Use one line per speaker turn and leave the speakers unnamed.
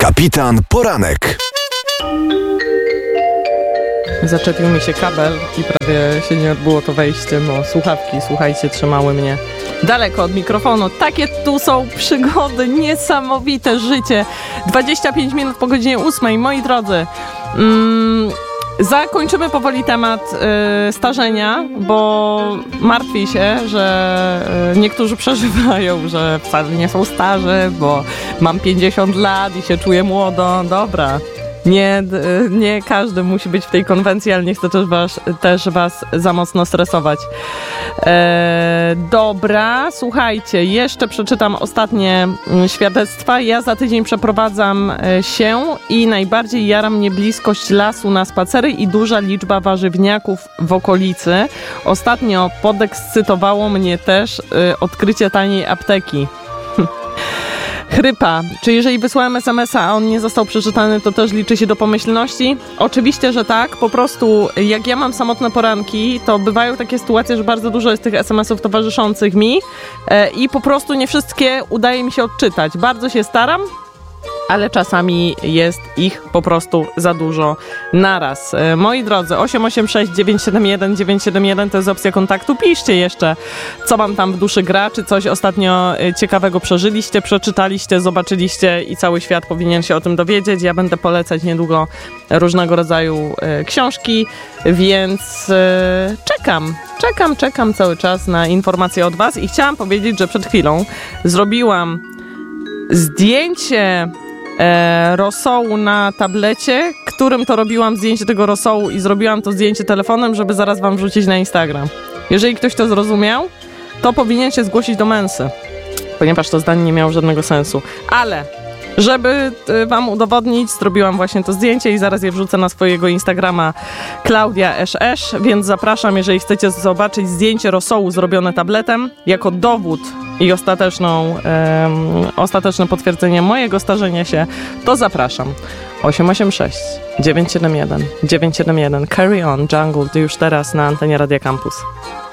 Kapitan Poranek.
Zaczepił mi się kabel i prawie się nie odbyło to wejście, bo słuchawki, słuchajcie, trzymały mnie daleko od mikrofonu. Takie tu są przygody, niesamowite życie. 25 minut po godzinie 8, moi drodzy. Zakończymy powoli temat starzenia, bo martwię się, że niektórzy przeżywają, że wcale nie są starzy, bo mam 50 lat i się czuję młodo. Dobra. Nie każdy musi być w tej konwencji, ale nie chcę też was za mocno stresować. Dobra, słuchajcie, jeszcze przeczytam ostatnie świadectwa. Ja za tydzień przeprowadzam się i najbardziej jara mnie bliskość lasu na spacery i duża liczba warzywniaków w okolicy. Ostatnio podekscytowało mnie też odkrycie taniej apteki. Chrypa. Czy jeżeli wysłałem SMS-a, a on nie został przeczytany, to też liczy się do pomyślności? Oczywiście, że tak. Po prostu jak ja mam samotne poranki, to bywają takie sytuacje, że bardzo dużo jest tych SMS-ów towarzyszących mi i po prostu nie wszystkie udaje mi się odczytać. Bardzo się staram, ale czasami jest ich po prostu za dużo naraz. Moi drodzy, 886 971 971 to jest opcja kontaktu. Piszcie jeszcze, co wam tam w duszy gra, czy coś ostatnio ciekawego przeżyliście, przeczytaliście, zobaczyliście i cały świat powinien się o tym dowiedzieć. Ja będę polecać niedługo różnego rodzaju książki, więc czekam cały czas na informacje od was i chciałam powiedzieć, że przed chwilą zrobiłam zdjęcie rosołu na tablecie, którym to robiłam zdjęcie tego rosołu i zrobiłam to zdjęcie telefonem, żeby zaraz wam wrzucić na Instagram. Jeżeli ktoś to zrozumiał, to powinien się zgłosić do Mensy, ponieważ to zdanie nie miało żadnego sensu. Ale żeby wam udowodnić, zrobiłam właśnie to zdjęcie i zaraz je wrzucę na swojego Instagrama Klaudia eszesz, więc zapraszam, jeżeli chcecie zobaczyć zdjęcie rosołu zrobione tabletem jako dowód i ostateczne potwierdzenie mojego starzenia się, to zapraszam. 886 971 971 Carry On Jungle, już teraz na antenie Radia Campus.